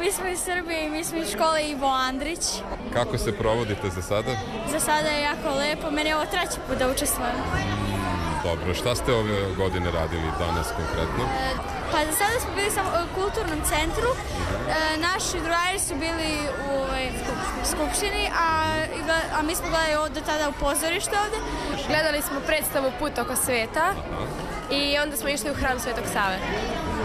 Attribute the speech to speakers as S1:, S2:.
S1: Mi smo iz Srbije i mi smo iz škole Ivo Andrić.
S2: Kako se provodite za sada?
S1: Za sada je jako lepo, meni je ovo treći put da učestvujem.
S2: Dobro, šta ste ove godine radili danas konkretno?
S1: Pa za sada smo bili u kulturnom centru, naši drugari su bili u skupštini, a mi smo gledali do tada u pozorištu ovde.
S3: Gledali smo predstavu Put oko sveta i onda smo išli u hram Svetog Save.